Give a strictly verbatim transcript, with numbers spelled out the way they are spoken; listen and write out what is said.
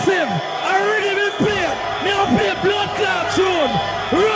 massive. I already been playing. Me I play blood clot tune.